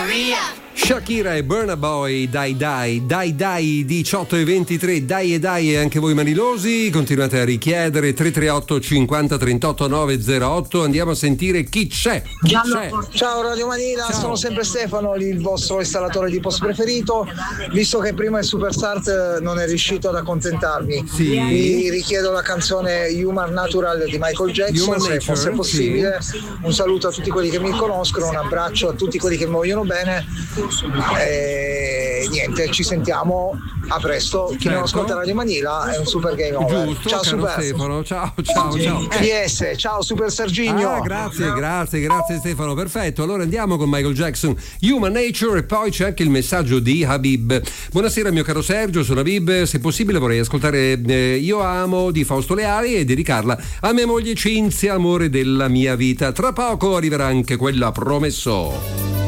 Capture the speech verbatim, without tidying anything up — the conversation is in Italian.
Maria. Shakira e Burna Boy, dai dai, dai dai, diciotto e ventitré, dai e dai, e anche voi manilosi, continuate a richiedere. Tre tre otto cinquanta trentotto novecentotto. Andiamo a sentire chi c'è, chi c'è. Ciao Radio Manila, Ciao. Sono sempre Stefano, il vostro installatore di post preferito. Visto che prima il Superstart non è riuscito ad accontentarmi, sì. vi richiedo la canzone Human Natural di Michael Jackson, Human se Nature, fosse possibile. Sì. Un saluto a tutti quelli che mi conoscono, un abbraccio a tutti quelli che mi vogliono bene. E niente, ci sentiamo a presto. Chi certo. non ascolta Radio Manila è un super game over. Giusto, ciao Super Stefano, ciao ciao ciao. P S, ciao Super Serginio. Ah, grazie, grazie, grazie Stefano, perfetto. Allora andiamo con Michael Jackson, Human Nature, e poi c'è anche il messaggio di Habib. Buonasera mio caro Sergio, sono Habib, se possibile vorrei ascoltare eh, Io amo di Fausto Leali e dedicarla a mia moglie Cinzia, amore della mia vita. Tra poco arriverà anche quella promesso.